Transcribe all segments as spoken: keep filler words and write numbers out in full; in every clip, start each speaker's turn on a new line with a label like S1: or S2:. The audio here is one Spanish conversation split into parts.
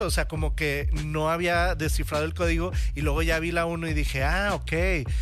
S1: O sea, como que no había descifrado el código y luego ya vi la uno y dije, ah, ok.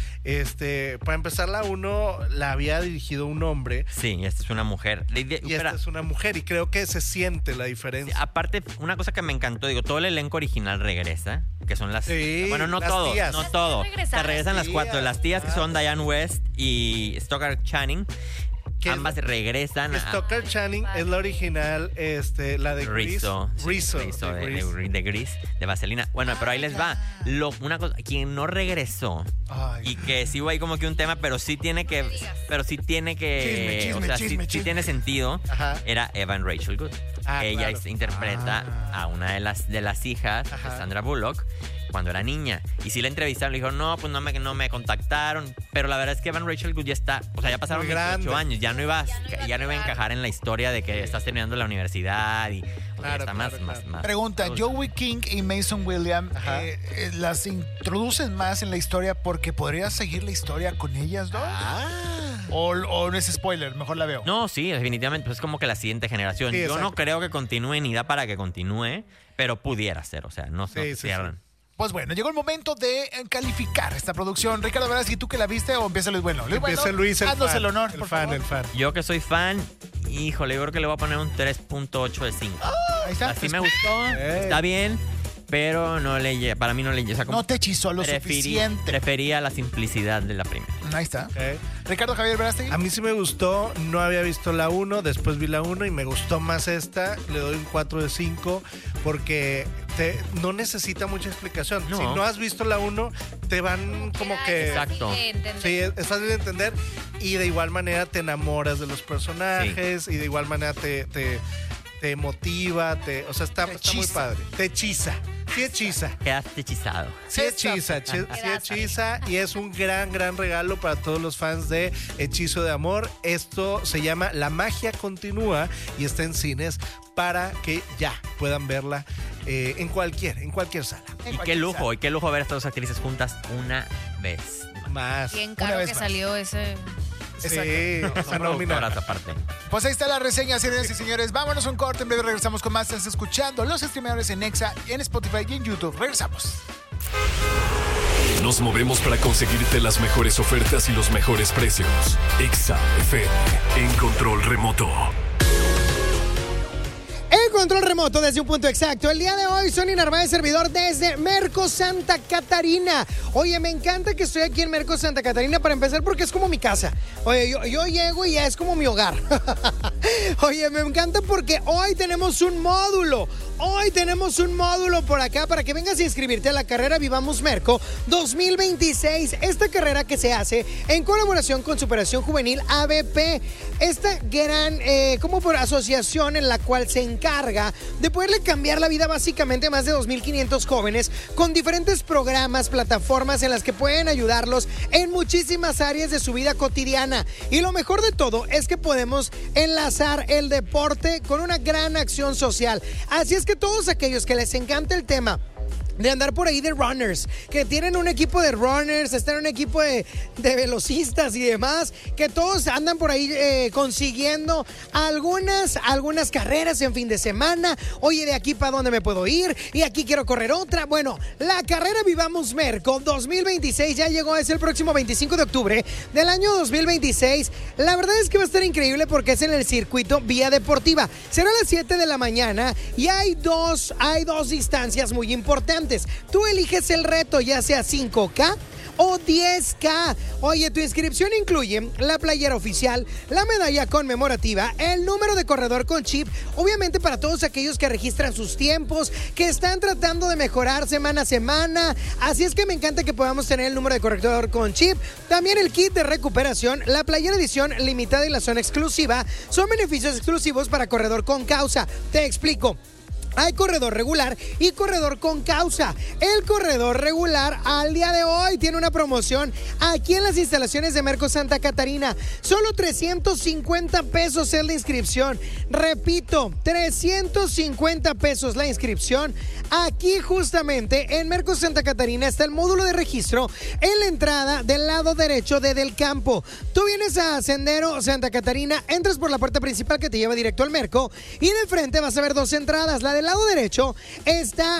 S1: Este, para empezar, la uno la había dirigido un hombre.
S2: Sí, y esta es una mujer.
S1: Y
S2: Espera.
S1: esta es una mujer y creo que se siente la diferencia.
S2: Sí, aparte, una cosa que me encantó, digo, todo el elenco original regresa, que son las...
S1: Sí,
S2: bueno, no
S1: las
S2: todo,
S1: tías.
S2: no
S3: Las
S2: todo.
S3: tías regresaron.
S2: Se regresan las
S1: Tías.
S2: cuatro. Las tías que son Diane West y Stockard Channing.
S1: ¿Qué
S2: Ambas
S1: es?
S2: regresan a...
S1: Stockard Channing es la original, este, la de Grease.
S2: Rizzo, sí,
S1: Rizzo,
S2: Rizzo
S1: de
S2: de,
S1: Grease.
S2: de, de Grease, de Vaselina. Bueno, pero ahí les va. Lo, una cosa, quien no regresó
S1: Ay.
S2: y que sí hubo ahí como que un tema, pero sí tiene que, pero sí tiene que,
S4: Chisme, chisme,
S2: o sea,
S4: chisme,
S2: sí, sí
S4: chisme.
S2: tiene sentido.
S1: Ajá.
S2: Era Evan Rachel Wood.
S1: Ah,
S2: Ella
S1: claro.
S2: interpreta
S1: Ah.
S2: a una de las de las hijas
S1: Ajá.
S2: de Sandra Bullock cuando era niña. Y sí la entrevistaron, le dijo, no, pues no me, no me contactaron. Pero la verdad es que Evan Rachel Wood ya está, o sea, ya pasaron
S1: Muy grande.
S2: dieciocho años, ya no iba,
S3: Ya no iba a
S2: ya no iba a
S3: encajar.
S2: encajar en la historia de que estás terminando la universidad y o sea,
S1: Claro,
S2: está
S1: claro,
S2: más,
S1: claro.
S2: más, más.
S4: Pregunta,
S2: adulta.
S4: Joey King y Mason William,
S1: Ajá.
S4: eh, eh, ¿las introducen más en la historia porque podrías seguir la historia con ellas dos?
S1: Ah.
S4: ¿O, o no es spoiler? Mejor la veo.
S2: No, sí, definitivamente, pues es como que la siguiente generación.
S1: Sí,
S2: Yo
S1: exacto.
S2: no creo que continúe ni da para que continúe, pero pudiera ser, o sea, no,
S1: Sí,
S2: no se
S1: sí,
S2: cierran.
S4: Pues bueno, llegó el momento de eh, calificar esta producción. Ricardo, verás si tú que la viste o empieza Luis Bueno. Luis
S1: Empieza
S4: Bueno,
S1: Luis, el
S4: haznos
S1: fan.
S4: el honor,
S1: el
S4: por
S1: fan,
S4: favor.
S1: el fan.
S2: Yo que soy fan, híjole, yo creo que le voy a poner un tres punto ocho de cinco.
S4: Ahí está.
S2: Así me gustó,
S1: Ey.
S2: está bien, pero no le lle- para mí no le lle- o sea, como
S4: No te hechizó lo
S2: preferí-
S4: suficiente.
S2: Prefería la simplicidad de la primera.
S4: Ahí está.
S1: Ok.
S4: Ricardo Javier Verástegui.
S1: A mí sí me gustó, no había visto la uno, después vi la uno y me gustó más esta, le doy un cuatro de cinco porque te, no necesita mucha explicación.
S2: No.
S1: Si no has visto la uno, te van como que...
S2: Exacto.
S1: Sí, es, es fácil de entender y de igual manera te enamoras de los personajes y de igual manera te, te, te motiva, te, o sea, está,
S4: Te
S1: está muy
S4: hechiza.
S1: padre. Te hechiza, sí hechiza.
S2: Quedaste hechizado.
S1: Sí hechiza, chi- sí hechiza y es un gran, gran regalo para todos los fans de Hechizo de Amor. Esto se llama La Magia Continúa y está en cines para que ya puedan verla eh, en cualquier, en cualquier sala.
S2: Y qué lujo, y qué lujo ver a estas dos actrices juntas una vez.
S1: Más.
S3: Bien
S4: Una
S3: caro
S4: vez
S3: que
S4: más.
S3: salió ese.
S1: Sí, esa nómina.
S2: Productoras aparte.
S4: Pues ahí está la reseña, señores y señores. Vámonos a un corte, en breve regresamos con más. Estás escuchando Los Streamadores en Exa, en Spotify y en YouTube. Regresamos.
S5: Nos movemos para conseguirte las mejores ofertas y los mejores precios. Exa F M en control remoto.
S6: En control remoto desde un punto exacto. El día de hoy, Sonny Narváez, servidor desde Merco, Santa Catarina. Oye, me encanta que estoy aquí en Merco, Santa Catarina, para empezar porque es como mi casa. Oye, yo, yo llego y ya es como mi hogar. Oye, me encanta porque hoy tenemos un módulo. Hoy tenemos un módulo por acá para que vengas a inscribirte a la carrera Vivamos Merco dos mil veintiséis. Esta carrera que se hace en colaboración con Superación Juvenil A B P. Esta gran, eh, como por asociación en la cual se encarga de poderle cambiar la vida básicamente a más de dos mil quinientos jóvenes con diferentes programas, plataformas en las que pueden ayudarlos en muchísimas áreas de su vida cotidiana. Y lo mejor de todo es que podemos enlazar el deporte con una gran acción social. Así es que todos aquellos que les encanta el tema de andar por ahí de runners, que tienen un equipo de runners, están en un equipo de, de velocistas y demás, que todos andan por ahí eh, consiguiendo algunas, algunas carreras en fin de semana. Oye, de aquí para dónde me puedo ir y aquí quiero correr otra. Bueno, la carrera Vivamos Merco dos mil veintiséis ya llegó, es el próximo veinticinco de octubre del año dos mil veintiséis. La verdad es que va a estar increíble porque es en el circuito Vía Deportiva. Será a las siete de la mañana y hay dos, hay dos distancias muy importantes. Tú eliges el reto, ya sea cinco K o diez K. Oye, tu inscripción incluye la playera oficial, la medalla conmemorativa, el número de corredor con chip, obviamente para todos aquellos que registran sus tiempos, que están tratando de mejorar semana a semana. Así es que me encanta que podamos tener el número de corredor con chip, también el kit de recuperación, la playera edición limitada y la zona exclusiva. Son beneficios exclusivos para corredor con causa. Te explico. Hay corredor regular y corredor con causa. El corredor regular al día de hoy tiene una promoción aquí en las instalaciones de Merco Santa Catarina. Solo trescientos cincuenta pesos es la inscripción. Repito, trescientos cincuenta pesos la inscripción. Aquí justamente en Merco Santa Catarina está el módulo de registro en la entrada del lado derecho de Del Campo. Tú vienes a Sendero Santa Catarina, entras por la puerta principal que te lleva directo al Merco y de frente vas a ver dos entradas. La de del lado derecho está